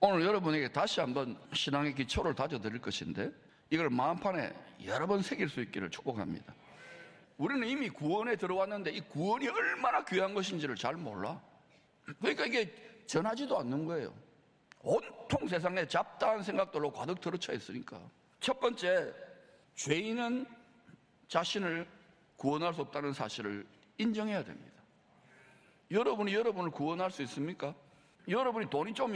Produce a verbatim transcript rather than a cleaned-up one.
오늘 여러분에게 다시 한번 신앙의 기초를 다져드릴 것인데 이걸 마음판에 여러 번 새길 수 있기를 축복합니다. 우리는 이미 구원에 들어왔는데 이 구원이 얼마나 귀한 것인지를 잘 몰라. 그러니까 이게 전하지도 않는 거예요. 온통 세상에 잡다한 생각들로 가득 들어차 있으니까. 첫 번째, 죄인은 자신을 구원할 수 없다는 사실을 인정해야 됩니다. 여러분이 여러분을 구원할 수 있습니까? 여러분이 돈이 좀